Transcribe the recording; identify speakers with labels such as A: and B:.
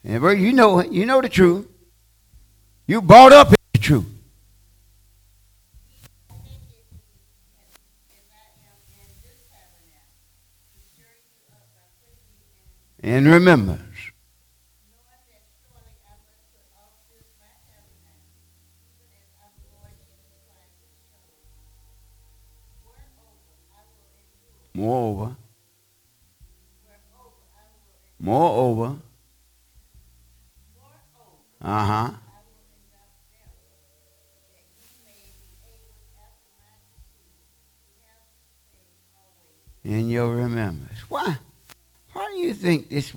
A: And bro, you know the truth. You brought up in the truth. And remember. Moreover, moreover, uh-huh, in your remembrance. Why? Why do you think this